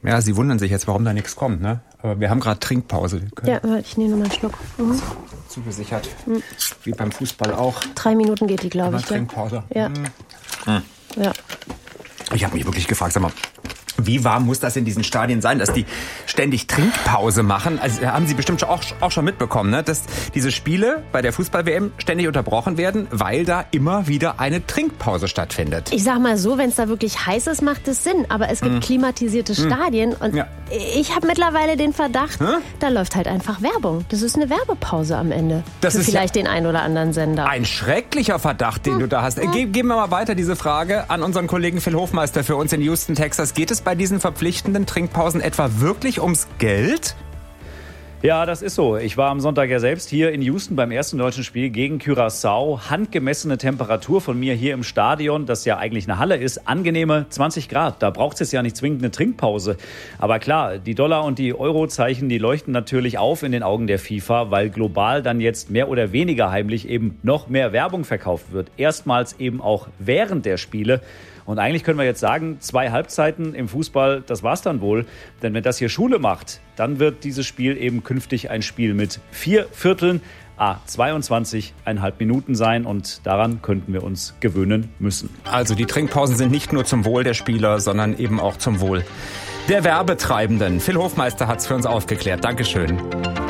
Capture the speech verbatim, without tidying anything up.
Ja, Sie wundern sich jetzt, warum da nichts kommt, ne? Aber wir haben gerade Trinkpause. Ja, ich nehme nochmal einen Schluck. Mhm. Zugesichert. Mhm. Wie beim Fußball auch. Drei Minuten geht die, glaube ich. Trinkpause. Ja. Mhm. Ja. Ich habe mich wirklich gefragt, sag mal, wie warm muss das in diesen Stadien sein, dass die ständig Trinkpause machen? Also haben Sie bestimmt auch, auch schon mitbekommen, ne? Dass diese Spiele bei der Fußball-W M ständig unterbrochen werden, weil da immer wieder eine Trinkpause stattfindet. Ich sag mal so, wenn es da wirklich heiß ist, macht es Sinn. Aber es gibt hm. klimatisierte Stadien und ja. ich habe mittlerweile den Verdacht, hm? da läuft halt einfach Werbung. Das ist eine Werbepause am Ende. Das für ist vielleicht ja den einen oder anderen Sender. Ein schrecklicher Verdacht, den hm. du da hast. Hm. Ge- geben wir mal weiter diese Frage an unseren Kollegen Phil Hofmeister für uns in Houston, Texas. Geht es bei diesen verpflichtenden Trinkpausen etwa wirklich ums Geld? Ja, das ist so. Ich war am Sonntag ja selbst hier in Houston beim ersten deutschen Spiel gegen Curaçao. Handgemessene Temperatur von mir hier im Stadion, das ja eigentlich eine Halle ist, angenehme zwanzig Grad. Da braucht es jetzt ja nicht zwingend eine Trinkpause. Aber klar, die Dollar- und die Eurozeichen, die leuchten natürlich auf in den Augen der FIFA, weil global dann jetzt mehr oder weniger heimlich eben noch mehr Werbung verkauft wird. Erstmals eben auch während der Spiele. Und eigentlich können wir jetzt sagen, zwei Halbzeiten im Fußball, das war's dann wohl. Denn wenn das hier Schule macht, dann wird dieses Spiel eben künftig ein Spiel mit vier Vierteln, ah, zweiundzwanzig Komma fünf Minuten sein. Und daran könnten wir uns gewöhnen müssen. Also die Trinkpausen sind nicht nur zum Wohl der Spieler, sondern eben auch zum Wohl der Werbetreibenden. Phil Hofmeister hat's für uns aufgeklärt. Dankeschön.